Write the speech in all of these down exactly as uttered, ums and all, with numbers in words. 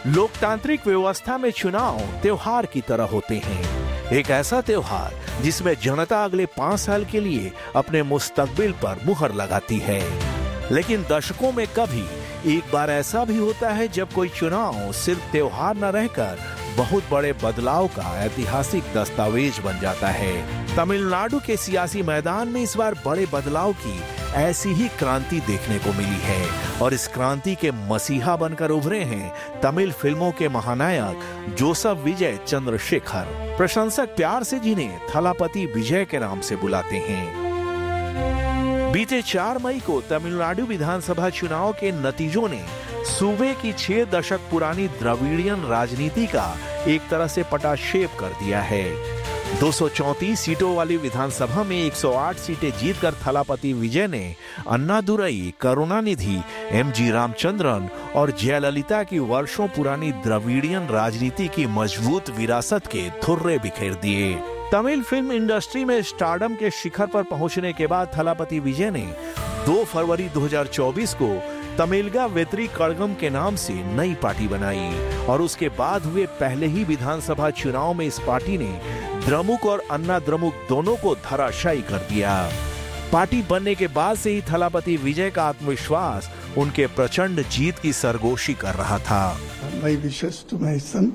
लोकतांत्रिक व्यवस्था में चुनाव त्योहार की तरह होते हैं, एक ऐसा त्योहार जिसमें जनता अगले पांच साल के लिए अपने मुस्तकबिल पर मुहर लगाती है। लेकिन दशकों में कभी एक बार ऐसा भी होता है जब कोई चुनाव सिर्फ त्योहार न रहकर बहुत बड़े बदलाव का ऐतिहासिक दस्तावेज बन जाता है। तमिलनाडु के सियासी मैदान में इस बार बड़े बदलाव की ऐसी ही क्रांति देखने को मिली है और इस क्रांति के मसीहा बनकर उभरे हैं तमिल फिल्मों के महानायक जोसेफ विजय चंद्रशेखर। प्रशंसक प्यार से जिन्हें थलापति विजय के नाम से बुलाते हैं। बीते चार मई को तमिलनाडु विधानसभा चुनाव के नतीजों ने सूबे की छह दशक पुरानी द्रविड़ियन राजनीति का एक तरह से पटाक्षेप कर दिया है। दो सौ चौंतीस सीटों वाली विधानसभा में एक सौ आठ सीटें जीतकर थलापति विजय ने अन्नादुरई, करुणानिधि, एम जी रामचंद्रन और जयललिता की वर्षों पुरानी द्रविड़ियन राजनीति की मजबूत विरासत के धुर्रे बिखेर दिए। तमिल फिल्म इंडस्ट्री में स्टारडम के शिखर पर पहुंचने के बाद थलापति विजय ने दो फरवरी दो हज़ार चौबीस को तमिलगा वेत्री कड़गम के नाम से नई पार्टी बनाई और उसके बाद हुए पहले ही विधानसभा चुनाव में इस पार्टी ने द्रमुक और अन्ना द्रमुक दोनों को धराशायी कर दिया। पार्टी बनने के बाद से ही थलापति विजय का आत्मविश्वास उनके प्रचंड जीत की सरगोशी कर रहा था। My wishes to my son,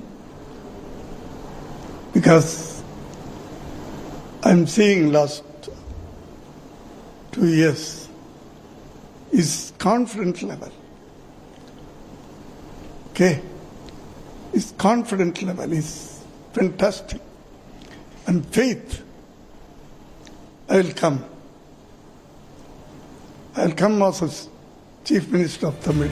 because I'm seeing last two years is confident level. Okay, his confident level is fantastic. And faith, I will come. I will come as Chief Minister of Tamil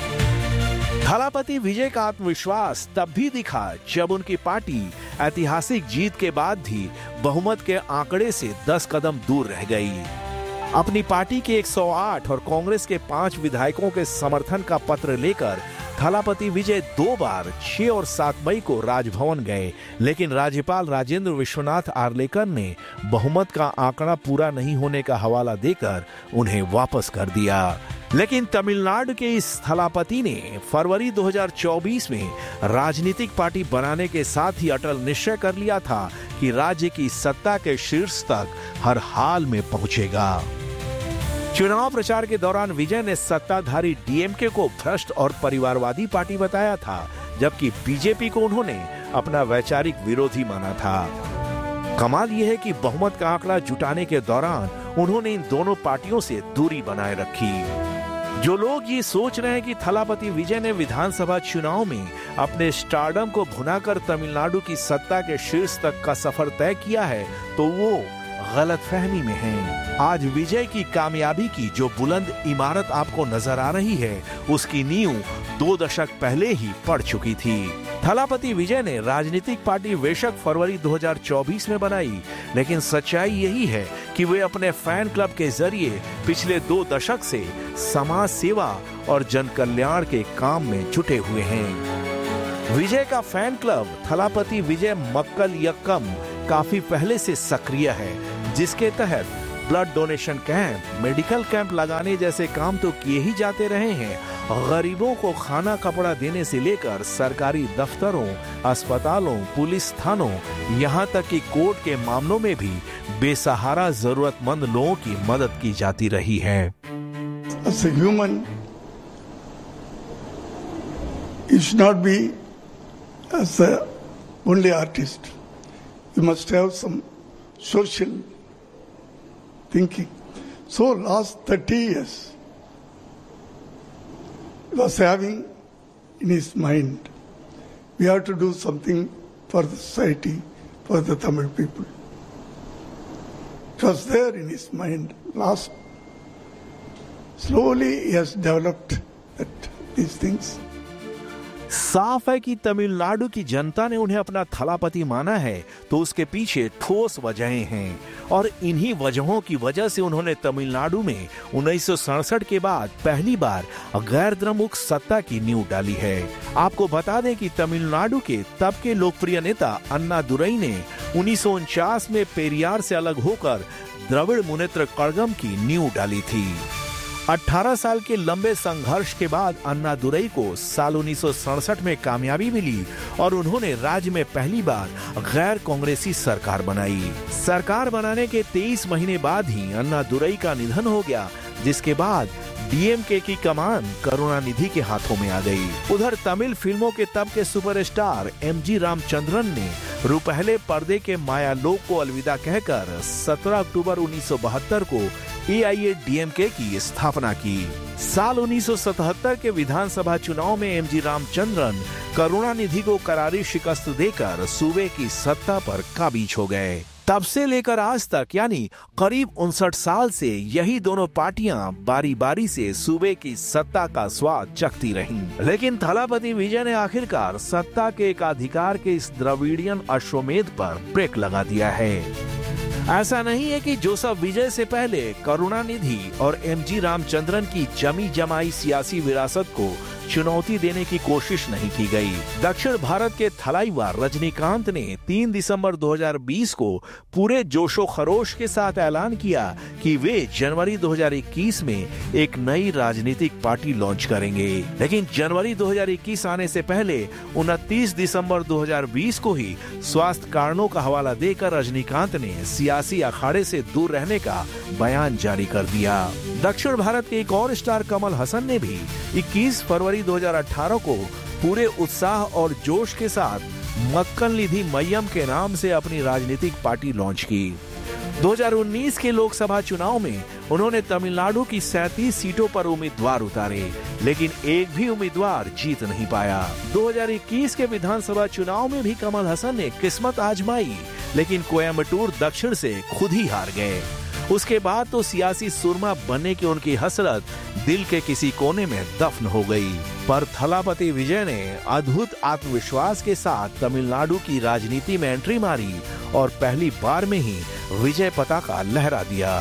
Nadu. Thalapathy विजय का आत्मविश्वास तब भी दिखा जब उनकी party ऐतिहासिक जीत के बाद भी बहुमत के आंकड़े से दस कदम दूर रह गई। अपनी पार्टी के एक सौ आठ और कांग्रेस के पांच विधायकों के समर्थन का पत्र लेकर थलापति विजय दो बार छह और सात मई को राजभवन गए, लेकिन राज्यपाल राजेंद्र विश्वनाथ आर्लेकर ने बहुमत का आंकड़ा पूरा नहीं होने का हवाला देकर उन्हें वापस कर दिया। लेकिन तमिलनाडु के इस थलापति ने फरवरी दो हज़ार चौबीस में राजनीतिक पार्टी बनाने के साथ ही अटल निश्चय कर लिया था कि राज्य की सत्ता के शीर्ष तक हर हाल में पहुंचेगा। चुनाव प्रचार के दौरान विजय ने सत्ताधारी डी एम के को भ्रष्ट और परिवारवादी पार्टी बताया था, जबकि बी जे पी को उन्होंने अपना वैचारिक विरोधी माना था। कमाल यह है कि बहुमत का आंकड़ा जुटाने के दौरान उन्होंने इन दोनों पार्टियों से दूरी बनाए रखी। जो लोग ये सोच रहे हैं कि थलापति विजय ने विधानसभा चुनाव में अपने स्टारडम को भुनाकर तमिलनाडु की सत्ता के शीर्ष तक का सफर तय किया है, तो वो गलतफहमी में हैं। आज विजय की कामयाबी की जो बुलंद इमारत आपको नजर आ रही है, उसकी नींव दो दशक पहले ही पड़ चुकी थी। थलापति विजय ने राजनीतिक पार्टी बेशक फरवरी दो हज़ार चौबीस में बनाई, लेकिन सच्चाई यही है कि वे अपने फैन क्लब के जरिए पिछले दो दशक से समाज सेवा और जन कल्याण के काम में जुटे हुए हैं। विजय का फैन क्लब थलापति विजय मक्कल यक्कम काफी पहले से सक्रिय है, जिसके तहत blood donation camp, medical camp लगाने जैसे काम तो किए ही जाते रहे हैं। गरीबों को खाना कपड़ा देने से लेकर सरकारी दफ्तरों, अस्पतालों, पुलिस थानों, यहाँ तक कि कोर्ट के मामलों में भी बेसहारा जरूरतमंद लोगों की मदद की जाती रही है। As a human, you should not be as a only artist. You must have some social thinking. So last thirty years, he was having in his mind, we have to do something for the society, for the Tamil people. It was there in his mind. Last, slowly he has developed that, these things. साफ है कि तमिलनाडु की जनता ने उन्हें अपना थलापति माना है, तो उसके पीछे ठोस वजहें हैं और इन्हीं वजहों की वजह से उन्होंने तमिलनाडु में उन्नीस सौ सड़सठ के बाद पहली बार गैर द्रमुक सत्ता की नींव डाली है। आपको बता दें कि तमिलनाडु के तब के लोकप्रिय नेता अन्नादुरई ने उन्नीस सौ उनचास में पेरियार से अलग होकर द्रविड़ मुनेत्र कड़गम की नींव डाली थी। अठारह साल के लंबे संघर्ष के बाद अन्नादुरई को साल उन्नीस सौ सड़सठ में कामयाबी मिली और उन्होंने राज्य में पहली बार गैर कांग्रेसी सरकार बनाई। सरकार बनाने के तेईस महीने बाद ही अन्नादुरई का निधन हो गया, जिसके बाद डीएमके की कमान करुणानिधि के हाथों में आ गई। उधर तमिल फिल्मों के तब के सुपरस्टार एमजी रामचंद्रन ने रुपहले पर्दे के मायालोक को अलविदा कहकर सत्रह अक्टूबर उन्नीस सौ बहत्तर को एआईएडीएमके की स्थापना की। साल उन्नीस सौ सतहत्तर के विधानसभा चुनाव में एमजी रामचंद्रन करुणानिधि को करारी शिकस्त देकर सूबे की सत्ता पर काबिज हो गए। तब से लेकर आज तक यानी करीब उनसठ साल से यही दोनों पार्टियां बारी बारी से सूबे की सत्ता का स्वाद चखती रहीं। लेकिन थलापति विजय ने आखिरकार सत्ता के एकाधिकार के इस द्रविडियन अश्वमेध पर ब्रेक लगा दिया है। ऐसा नहीं है कि जोसेफ विजय से पहले करुणानिधि और एमजी रामचंद्रन की जमी जमाई सियासी विरासत को चुनौती देने की कोशिश नहीं की गई। दक्षिण भारत के थलाईवार रजनीकांत ने तीन दिसंबर दो हज़ार बीस को पूरे जोशो खरोश के साथ ऐलान किया कि वे जनवरी दो हज़ार इक्कीस में एक नई राजनीतिक पार्टी लॉन्च करेंगे। लेकिन जनवरी दो हज़ार इक्कीस आने से पहले उनतीस दिसंबर दो हज़ार बीस को ही स्वास्थ्य कारणों का हवाला देकर रजनीकांत ने सियासी अखाड़े से दूर रहने का बयान जारी कर दिया। दक्षिण भारत के एक और स्टार कमल हसन ने भी इक्कीस फरवरी दो हज़ार अठारह को पूरे उत्साह और जोश के साथ मक्कन निधि मय्यम के नाम से अपनी राजनीतिक पार्टी लॉन्च की। दो हज़ार उन्नीस के लोकसभा चुनाव में उन्होंने तमिलनाडु की सैंतीस सीटों पर उम्मीदवार उतारे, लेकिन एक भी उम्मीदवार जीत नहीं पाया। दो हज़ार इक्कीस के विधानसभा चुनाव में भी कमल हसन ने किस्मत आजमाई, लेकिन कोयम्बटूर दक्षिण से खुद ही हार गए। उसके बाद तो सियासी सुरमा बनने की उनकी हसरत दिल के किसी कोने में दफन हो गई। पर थलापति विजय ने अद्भुत आत्मविश्वास के साथ तमिलनाडु की राजनीति में एंट्री मारी और पहली बार में ही विजय पताका लहरा दिया।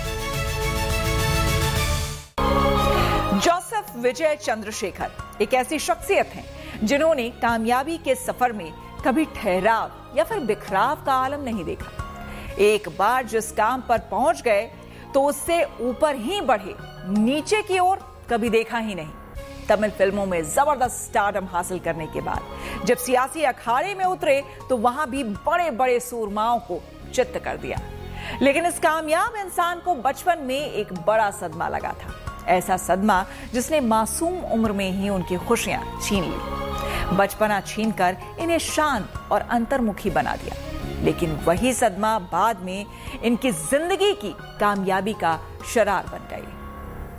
जोसेफ विजय चंद्रशेखर एक ऐसी शख्सियत हैं जिन्होंने कामयाबी के सफर में कभी ठहराव या फिर बिखराव का आलम नहीं देखा। एक बार जिस काम पर पहुंच गए तो उससे ऊपर ही बढ़े, नीचे की ओर कभी देखा ही नहीं। तमिल फिल्मों में जबरदस्त स्टारडम हासिल करने के बाद जब सियासी अखाड़े में उतरे तो वहां भी बड़े बड़े सूरमाओं को चित्त कर दिया। लेकिन इस कामयाब इंसान को बचपन में एक बड़ा सदमा लगा था, ऐसा सदमा जिसने मासूम उम्र में ही उनकी खुशियां छीन ली, बचपना छीनकर इन्हें शांत और अंतर्मुखी बना दिया। लेकिन वही सदमा बाद में इनकी जिंदगी की कामयाबी का शरार बन गई।